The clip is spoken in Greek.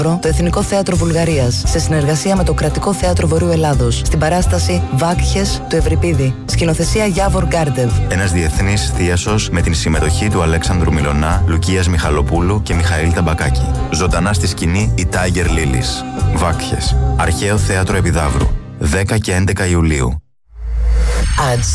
το Εθνικό Θέατρο Βουλγαρίας, σε συνεργασία με το Κρατικό Θέατρο Βορείου Ελλάδος, στην παράσταση Βάκχες του Ευρυπίδη. Σκηνοθεσία Γιάβορ Γκάρντεβ. Ένας διεθνής θίασος με την συμμετοχή του Αλέξανδρου Μιλωνά, Λουκίας Μιχαλοπούλου και Μιχαήλ Ταμπακάκη. Ζωντανά στη σκηνή η Tiger Lilies. Βάκχες. Αρχαίο Θέατρο Επιδαύρου. 10 και 11 Ιουλίου.